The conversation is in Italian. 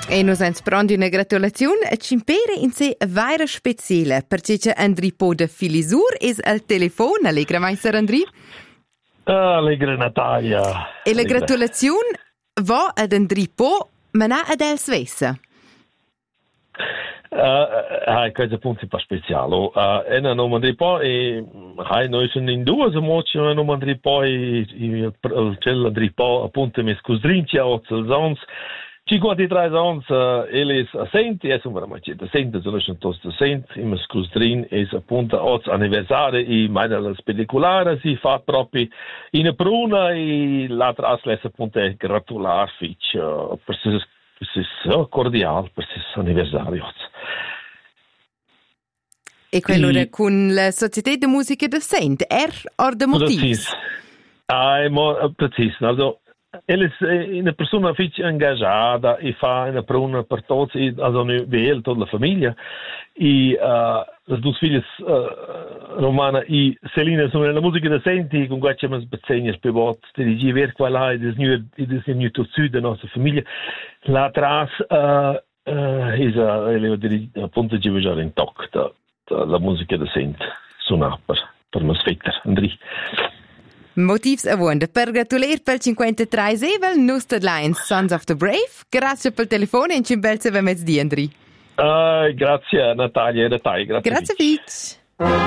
E nos ens prendi una gratulazione a Cimpere in sé vaira speciale, perché c'è Andri Po de Filisur es al telefono. Allegra Meister Andri? Allegra Natalia. E la gratulazione va ad Andri Po, ma non ad El Svessa. Questo punto è un speciale. E non Andri Po, noi sono in due emozioni, non Andri Po, c'è Andri Po, appunto, mi scusrincia, o zons. 53 ans, ele è assente, è veramente assente, sono tutti assenti, ma scusdrin è appunto oggi anniversario e meine la speculare si fa proprio in pruna e l'altra asles appunto è gratular fitch per se cordiale per se anniversario. E quello con la Società di Musica de Saint, or de motivi? Preciso, also ele è una persona fitch engagata e fa una pruna per tutti, also per tutta la famiglia e le due figlie Romana e Selina sono nella musica da senti con cui ci abbiamo spezzegni per volte di dire quella è il new tutto della nostra famiglia la tras è appunto di vedere in tocca la musica da senti suona per me sfetter Andri. Motivs a wonder. Per gratulier pel 53 Sevel, Nuster Lions, Sons of the Brave. Grazie pel telefono e in cimbel se vemez di Andri. Grazie Natalia. Grazie Fitch.